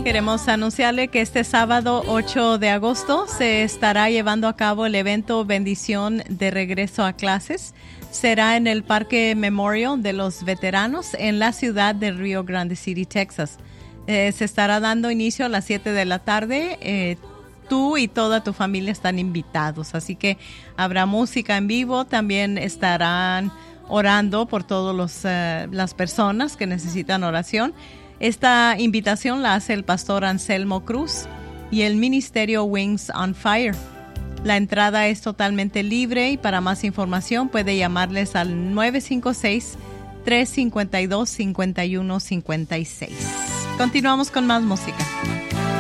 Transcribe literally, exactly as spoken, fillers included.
Queremos anunciarle que este sábado ocho de agosto se estará llevando a cabo el evento Bendición de Regreso a Clases. Será en el Parque Memorial de los Veteranos en la ciudad de Rio Grande City, Texas. Eh, se estará dando inicio a las siete de la tarde. Eh, tú y toda tu familia están invitados, así que habrá música en vivo. También estarán orando por todas uh, las personas que necesitan oración. Esta invitación la hace el pastor Anselmo Cruz y el ministerio Wings on Fire. La entrada es totalmente libre y para más información puede llamarles al nueve cinco seis, tres cinco dos, cinco uno cinco seis. Continuamos con más música.